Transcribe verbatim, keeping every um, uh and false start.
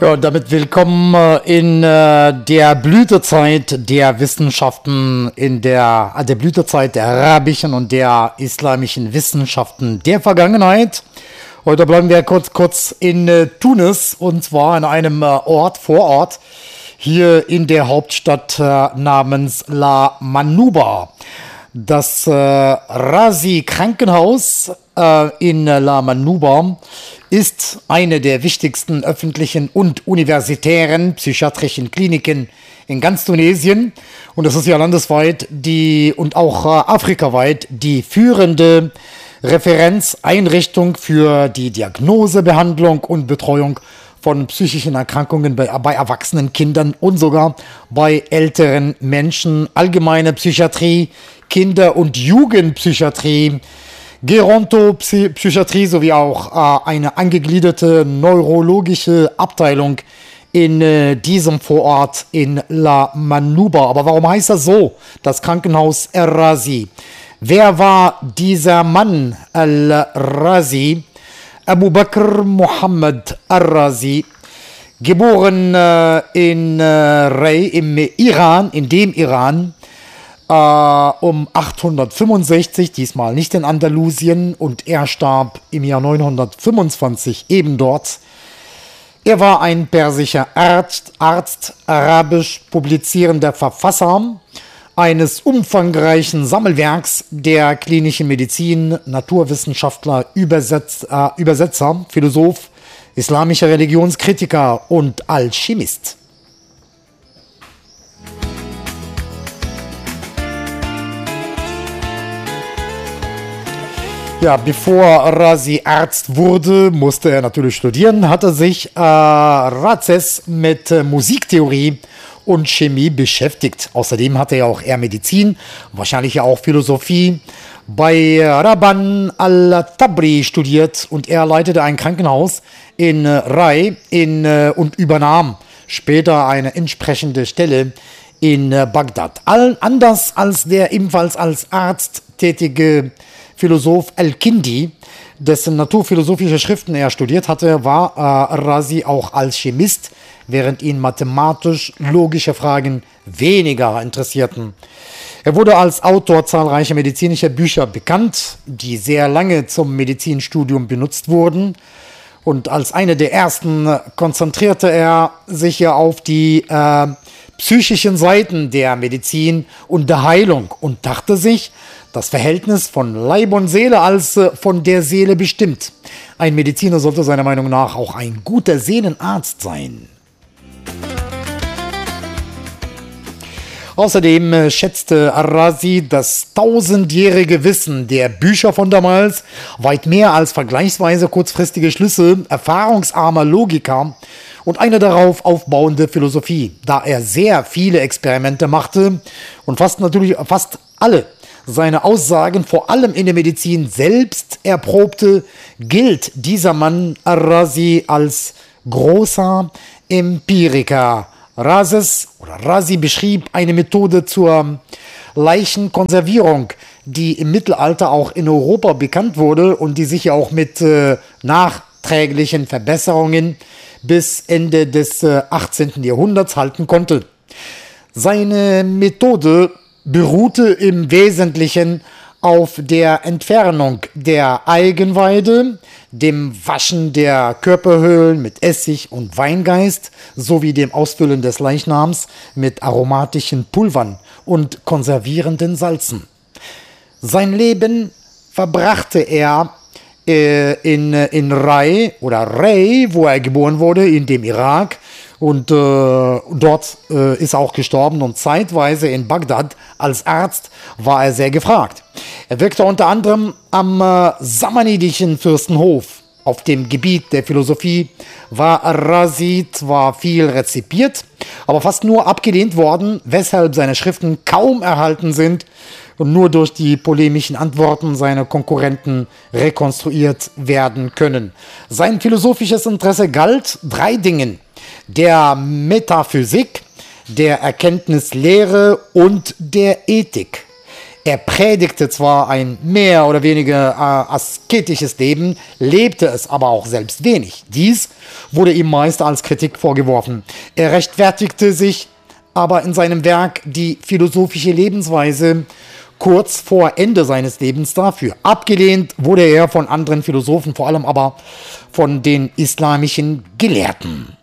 Ja, und damit willkommen äh, in äh, der Blütezeit der Wissenschaften, in der, äh, der Blütezeit der arabischen und der islamischen Wissenschaften der Vergangenheit. Heute bleiben wir kurz, kurz in äh, Tunis, und zwar in einem äh, Ort, Vorort, hier in der Hauptstadt äh, namens La Manuba. Das äh, Razi Krankenhaus äh, in La Manuba ist eine der wichtigsten öffentlichen und universitären psychiatrischen Kliniken in ganz Tunesien. Und es ist ja landesweit die und auch äh, afrikaweit die führende Referenzeinrichtung für die Diagnose, Behandlung und Betreuung von psychischen Erkrankungen bei, bei erwachsenen Kindern und sogar bei älteren Menschen. Allgemeine Psychiatrie, Kinder- und Jugendpsychiatrie, Gerontopsychiatrie sowie auch äh, eine angegliederte neurologische Abteilung in äh, diesem Vorort in La Manuba. Aber warum heißt das so, das Krankenhaus Al-Razi? Wer war dieser Mann Al-Razi? Abu Bakr Muhammad Al-Razi, geboren äh, in äh, Rey im Iran, in dem Iran, Uh, um achthundertfünfundsechzig, diesmal nicht in Andalusien, und er starb im Jahr neunhundertfünfundzwanzig eben dort. Er war ein persischer Arzt, Arzt, arabisch publizierender Verfasser eines umfangreichen Sammelwerks der klinischen Medizin, Naturwissenschaftler, Übersetz, äh, Übersetzer, Philosoph, islamischer Religionskritiker und Alchemist. Ja, bevor Razi Arzt wurde, musste er natürlich studieren, hatte sich äh, Razes mit äh, Musiktheorie und Chemie beschäftigt. Außerdem hatte er auch eher Medizin, wahrscheinlich ja auch Philosophie, bei Rabban al-Tabri studiert, und er leitete ein Krankenhaus in äh, Rai in, äh, und übernahm später eine entsprechende Stelle in äh, Bagdad. All, anders als der ebenfalls als Arzt tätige Philosoph Al-Kindi, dessen naturphilosophische Schriften er studiert hatte, war äh, Razi auch Alchemist, während ihn mathematisch-logische Fragen weniger interessierten. Er wurde als Autor zahlreicher medizinischer Bücher bekannt, die sehr lange zum Medizinstudium benutzt wurden. Und als eine der ersten konzentrierte er sich ja auf die äh, psychischen Seiten der Medizin und der Heilung und dachte sich, das Verhältnis von Leib und Seele als äh, von der Seele bestimmt. Ein Mediziner sollte seiner Meinung nach auch ein guter Seelenarzt sein. Außerdem äh, schätzte Al-Razi das tausendjährige Wissen der Bücher von damals weit mehr als vergleichsweise kurzfristige Schlüsse erfahrungsarmer Logiker und eine darauf aufbauende Philosophie, da er sehr viele Experimente machte und fast natürlich fast alle seine Aussagen vor allem in der Medizin selbst erprobte, gilt dieser Mann Al-Razi als großer Empiriker. Razes oder Razi beschrieb eine Methode zur Leichenkonservierung, die im Mittelalter auch in Europa bekannt wurde und die sich auch mit äh, nachträglichen Verbesserungen bis Ende des äh, achtzehnten Jahrhunderts halten konnte. Seine Methode beruhte im Wesentlichen auf der Entfernung der Eigenweide, dem Waschen der Körperhöhlen mit Essig und Weingeist sowie dem Ausfüllen des Leichnams mit aromatischen Pulvern und konservierenden Salzen. Sein Leben verbrachte er äh, in, in Rai oder Rey, wo er geboren wurde, in dem Irak. Und äh, dort äh, ist er auch gestorben, und zeitweise in Bagdad als Arzt war er sehr gefragt. Er wirkte unter anderem am äh, samanidischen Fürstenhof. Auf dem Gebiet der Philosophie war Razi zwar viel rezipiert, aber fast nur abgelehnt worden, weshalb seine Schriften kaum erhalten sind und nur durch die polemischen Antworten seiner Konkurrenten rekonstruiert werden können. Sein philosophisches Interesse galt drei Dingen: der Metaphysik, der Erkenntnislehre und der Ethik. Er predigte zwar ein mehr oder weniger äh, asketisches Leben, lebte es aber auch selbst wenig. Dies wurde ihm meist als Kritik vorgeworfen. Er rechtfertigte sich aber in seinem Werk Die philosophische Lebensweise kurz vor Ende seines Lebens dafür. Abgelehnt wurde er von anderen Philosophen, vor allem aber von den islamischen Gelehrten.